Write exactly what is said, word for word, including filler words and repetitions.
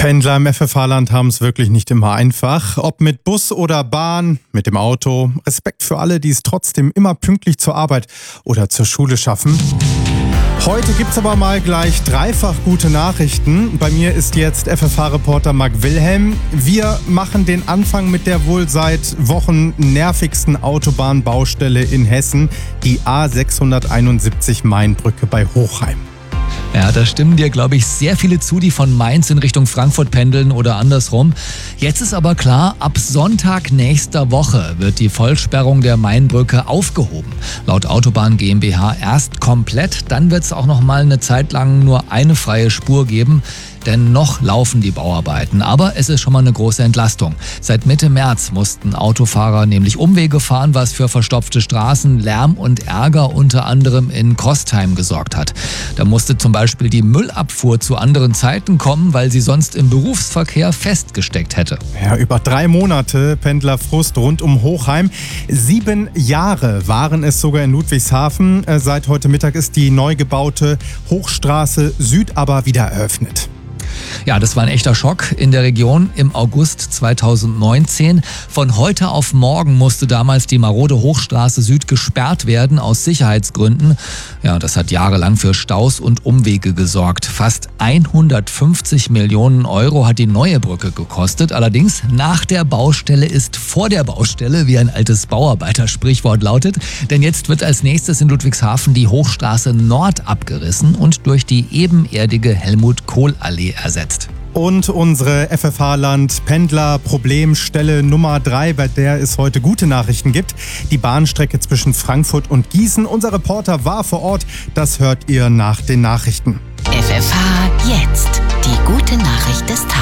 Pendler im F F H-Land haben es wirklich nicht immer einfach. Ob mit Bus oder Bahn, mit dem Auto. Respekt für alle, die es trotzdem immer pünktlich zur Arbeit oder zur Schule schaffen. Heute gibt's aber mal gleich dreifach gute Nachrichten. Bei mir ist jetzt F F H-Reporter Marc Wilhelm. Wir machen den Anfang mit der wohl seit Wochen nervigsten Autobahnbaustelle in Hessen, die A sechshunderteinundsiebzig Mainbrücke bei Hochheim. Ja, da stimmen dir, glaube ich, sehr viele zu, die von Mainz in Richtung Frankfurt pendeln oder andersrum. Jetzt ist aber klar, ab Sonntag nächster Woche wird die Vollsperrung der Mainbrücke aufgehoben. Laut Autobahn GmbH erst komplett, dann wird es auch noch mal eine Zeit lang nur eine freie Spur geben. Denn noch laufen die Bauarbeiten. Aber es ist schon mal eine große Entlastung. Seit Mitte März mussten Autofahrer nämlich Umwege fahren, was für verstopfte Straßen, Lärm und Ärger unter anderem in Kostheim gesorgt hat. Da musste zum Beispiel die Müllabfuhr zu anderen Zeiten kommen, weil sie sonst im Berufsverkehr festgesteckt hätte. Ja, über drei Monate Pendlerfrust rund um Hochheim. Sieben Jahre waren es sogar in Ludwigshafen. Seit heute Mittag ist die neu gebaute Hochstraße Süd aber wieder eröffnet. Ja, das war ein echter Schock in der Region im August zweitausendneunzehn. Von heute auf morgen musste damals die marode Hochstraße Süd gesperrt werden aus Sicherheitsgründen. Ja, das hat jahrelang für Staus und Umwege gesorgt. Fast hundertfünfzig Millionen Euro hat die neue Brücke gekostet. Allerdings nach der Baustelle ist vor der Baustelle, wie ein altes Bauarbeitersprichwort lautet. Denn jetzt wird als nächstes in Ludwigshafen die Hochstraße Nord abgerissen und durch die ebenerdige Helmut-Kohl-Allee ersetzt. Und unsere F F H-Land-Pendler-Problemstelle Nummer drei, bei der es heute gute Nachrichten gibt. Die Bahnstrecke zwischen Frankfurt und Gießen. Unser Reporter war vor Ort. Das hört ihr nach den Nachrichten. F F H jetzt. Die gute Nachricht des Tages.